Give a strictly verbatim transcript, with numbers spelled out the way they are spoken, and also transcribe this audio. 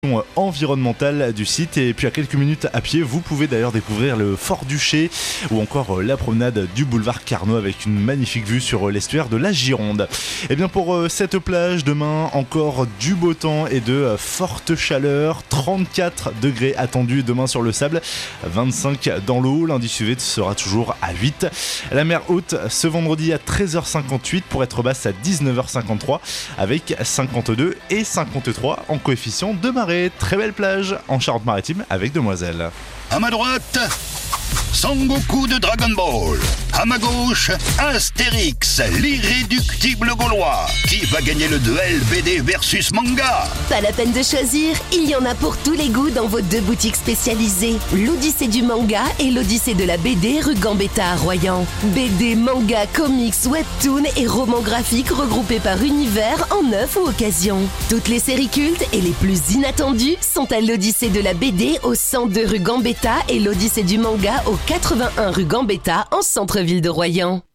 environnementale du site, et puis à quelques minutes à pied vous pouvez d'ailleurs découvrir le Fort Duché ou encore la promenade du boulevard Carnot avec une magnifique vue sur l'estuaire de la Gironde. Et bien pour cette plage, demain encore du beau temps et de fortes chaleurs, trente-quatre degrés attendus demain sur le sable, vingt-cinq dans l'eau, l'indice U V sera toujours à huit. La mer haute ce vendredi à treize heures cinquante-huit pour être basse à dix-neuf heures cinquante-trois avec cinquante-deux et cinquante-trois en coefficient de marée. Très belle plage en Charente-Maritime avec Demoiselle. À ma droite, Sangoku de Dragon Ball. À ma gauche, Astérix, l'irréductible gaulois. Qui va gagner le duel B D versus manga? Pas la peine de choisir, il y en a pour tous les goûts dans vos deux boutiques spécialisées. L'Odyssée du manga et l'Odyssée de la B D rue Gambetta à Royan. B D, manga, comics, webtoons et romans graphiques regroupés par univers en neuf ou occasion. Toutes les séries cultes et les plus inattendues sont à l'Odyssée de la B D au cent deux rue Gambetta et l'Odyssée du manga au quatre-vingt-un rue Gambetta en centre-ville de Royan.